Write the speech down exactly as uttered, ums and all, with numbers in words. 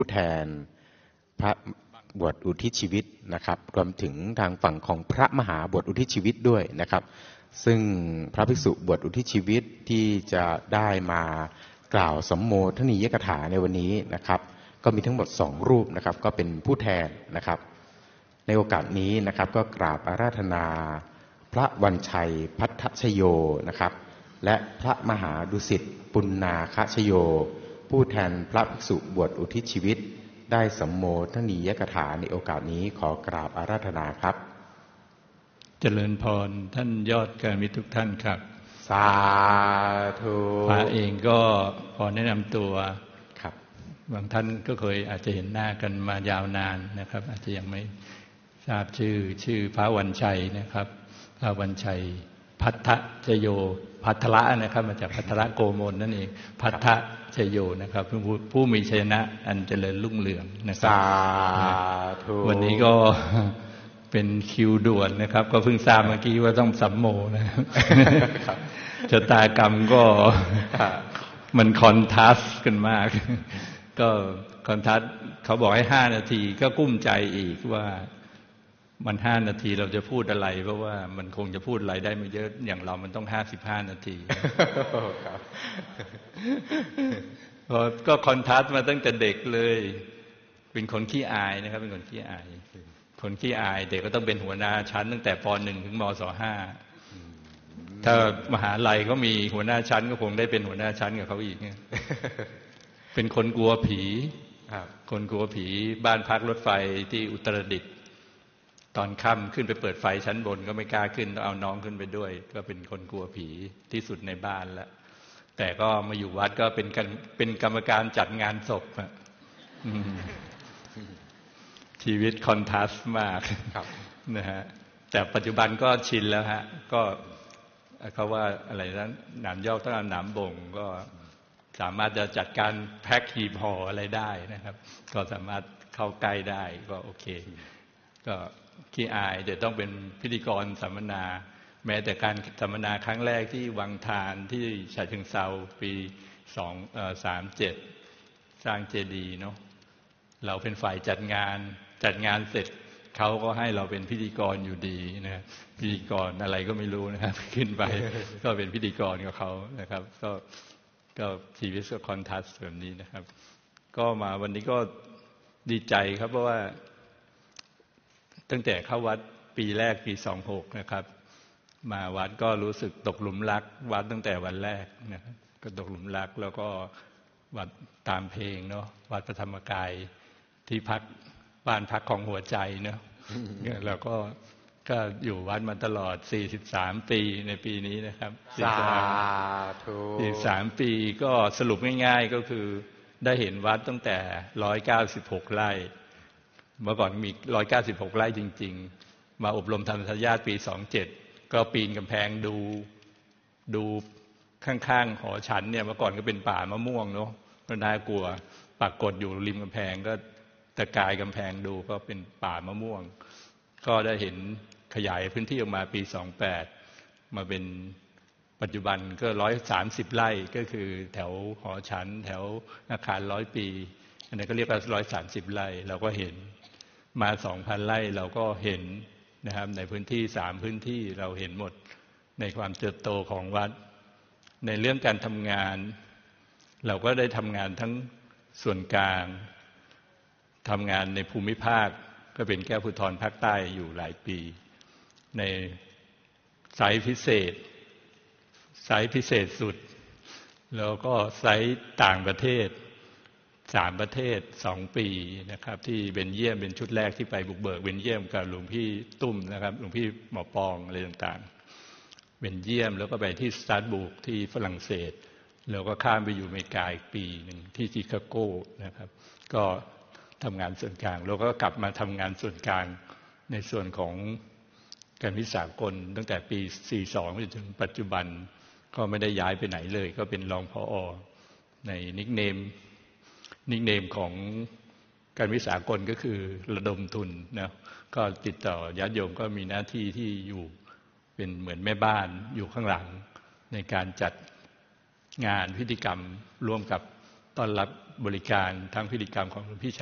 ผู้แทนพระบวชอุทิศชีวิตนะครับรวมถึงทางฝั่งของพระมหาบวชอุทิศชีวิตด้วยนะครับซึ่งพระภิกษุบวชอุทิศชีวิตที่จะได้มากล่าวสัมโมทนียกถาในวันนี้นะครับก็มีทั้งหมดสองรูปนะครับก็เป็นผู้แทนนะครับในโอกาสนี้นะครับก็กราบอาราธนาพระวันชัยพัทธชโยนะครับและพระมหาดุสิตปุณนาคชโยผู้แทนพระภิกษุบวชอุทิศชีวิตได้สัมโมทนียกถาในโอกาสนี้ขอกราบอาราธนาครับเจริญพรท่านยอดการมิตรทุกท่านครับสาธุพระเองก็พอแนะนำตัวครับบางท่านก็เคยอาจจะเห็นหน้ากันมายาวนานนะครับอาจจะยังไม่ทราบชื่อชื่อพระวันชัยนะครับพระวันชัยพัทธชโยพัทละนะครับมาจากพัทละโกมลนั่นเองพัทธชโยนะครับผู้ผู้มีชัยนะอันเจริญรุ่งเรืองนะครับสาธุวันนี้ก็เป็นคิวด่วนนะครับก็เพิ่งทราบเมื่อกี้ว่าต้องสัมโมนะครับชะตากรรมก็มันคอนทราสต์กันมากก็คอนทราสต์เขาบอกให้ห้านาทีก็กุ้มใจอีกว่ามันห้านาทีเราจะพูดอะไรเพราะว่ามันคงจะพูดอะไรได้ไม่เยอะอย่างเรามันต้องห้าสิบห้านาทีก็คอนทราสต์มาตั้งแต่เด็กเลยเป็นคนขี้อายนะครับเป็นคนขี้อายคนขี้อายเด็กก็ต้องเป็นหัวหน้าชั้นตั้งแต่ป.หนึ่ง ถึงม.ศ.ห้า ถ้ามหาลัยก็มีหัวหน้าชั้นก็คงได้เป็นหัวหน้าชั้นกับเขาอีกเนี่ยเป็นคนกลัวผีคนกลัวผีบ้านพักรถไฟที่อุตรดิตถ์ตอนค่ำขึ้นไปเปิดไฟชั้นบนก็ไม่กล้าขึ้นต้องเอาน้องขึ้นไปด้วยก็เป็นคนกลัวผีที่สุดในบ้านแล้วแต่ก็มาอยู่วัดก็เป็นกันเป็นกรรมการจัดงานศพชีวิตคอนทราสต์มากนะฮะแต่ปัจจุบันก็ชินแล้วฮะก็เขาว่าอะไรนั้นหนามยอกต้องเอาหนามบ่งก็สามารถจะจัดการแพ็คหีบห่ออะไรได้นะครับก็สามารถเข้าใกล้ได้ก็โอเคก็ขี้อายแต่ต้องเป็นพิธีกรสัมมนาแม้แต่การสัมมนาครั้งแรกที่วังทานที่ฉะเชิงเทราปีสองเอ่อสามเจ็ดสร้างเจดีย์เนาะเราเป็นฝ่ายจัดงานจัดงานเสร็จเขาก็ให้เราเป็นพิธีกรอยู่ดีนะพิธีกรอะไรก็ไม่รู้นะครับขึ้นไปก็เป็นพิธีกรกับเขานะครับก็ก็ชีวิตก็คอนทราสต์แบบนี้นะครับก็มาวันนี้ก็ดีใจครับเพราะว่าตั้งแต่เข้าวัดปีแรกปีสองหกนะครับมาวัดก็รู้สึกตกหลุมรักวัดตั้งแต่วันแรกนะครับก็ตกหลุมรักแล้วก็วัดตามเพลงเนาะวัดพระธรรมกายที่พักบ้านพักของหัวใจเนาะแล้วก็ก็อยู่วัดมาตลอดสี่สิบสามปีในปีนี้นะครับสาธุสี่สิบสามปีก็สรุปง่ายๆก็คือได้เห็นวัดตั้งแต่หนึ่งร้อยเก้าสิบหกไร่เมื่อก่อนมีหนึ่งร้อยเก้าสิบหกไร่จริงๆมาอบรมธรรมทายาทปีสองเจ็ดก็ปีนกำแพงดูดูข้างๆหอฉันเนี่ยเมื่อก่อนก็เป็นป่ามะม่วงเนาะก็น่ากลัวปรากฏอยู่ริมกำแพงก็ตะกายกำแพงดูก็เป็นป่ามะม่วงก็ได้เห็นขยายพื้นที่ออกมาปีสองแปดมาเป็นปัจจุบันก็ร้อยสามสิบไร่ก็คือแถวหอฉันแถวอาคารร้อยปีอันนี้ก็เรียกว่าร้อยสามสิบไร่เราก็เห็นมาสองพันไร่เราก็เห็นนะครับในพื้นที่สามพื้นที่เราเห็นหมดในความเติบโตของวัดในเรื่องการทำงานเราก็ได้ทำงานทั้งส่วนกลางทำงานในภูมิภาคก็เป็นแก้วภูธรภาคใต้อยู่หลายปีในไซต์พิเศษไซต์พิเศษสุดแล้วก็ไซต์ต่างประเทศสามประเทศสองปีนะครับที่เบนเยียมเป็นชุดแรกที่ไปบุกเบิกเบนเยียมกับหลวงพี่ตุ้มนะครับหลวงพี่หมอปองอะไรต่างๆเบนเยียมแล้วก็ไปที่สตราสบูร์กที่ฝรั่งเศสแล้วก็ข้ามไปอยู่อเมริกาอีกปีหนึ่งที่ชิคาโกนะครับก็ทำงานส่วนกลางแล้วก็กลับมาทำงานส่วนกลางในส่วนของการวิสากลตั้งแต่ปีสี่สิบสองจนถึงปัจจุบันก็ไม่ได้ย้ายไปไหนเลยก็เป็นรองผอ.ในนิคเนมนิคเนมของการวิสากลก็คือระดมทุนนะก็ติดต่อญาติโยมก็มีหน้าที่ที่อยู่เป็นเหมือนแม่บ้านอยู่ข้างหลังในการจัดงานพิธีกรรมร่วมกับต้อนรับบริการทั้งพิธีกรรมของหลวงพี่